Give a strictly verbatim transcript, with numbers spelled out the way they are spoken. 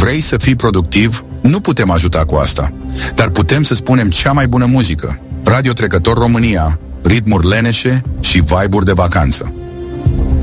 Vrei să fii productiv? Nu putem ajuta cu asta. Dar putem să spunem cea mai bună muzică. Radio Trecător România, ritmuri leneșe și vibe-uri de vacanță.